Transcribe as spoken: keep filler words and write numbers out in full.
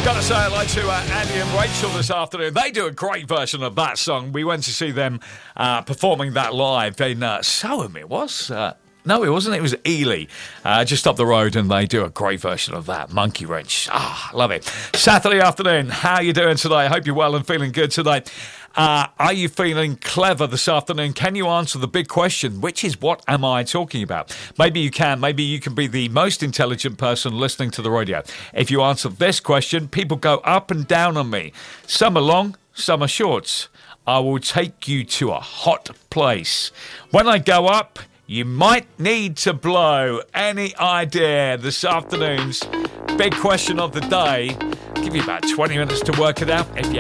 Got to say hello to uh, Andy and Rachel this afternoon. They do a great version of that song. We went to see them uh, performing that live in uh, Soham, it was. Uh, no, it wasn't. It was Ely, uh, just up the road, and they do a great version of that. Monkey Wrench. Ah, love it. Saturday afternoon. How are you doing today? I hope you're well and feeling good today. Uh, are you feeling clever this afternoon? Can you answer the big question, which is what am I talking about? Maybe you can. Maybe you can be the most intelligent person listening to the radio. If you answer this question, people go up and down on me. Some are long, some are short. I will take you to a hot place. When I go up, you might need to blow. Any idea? This afternoon's big question of the day. I'll give you about twenty minutes to work it out. If you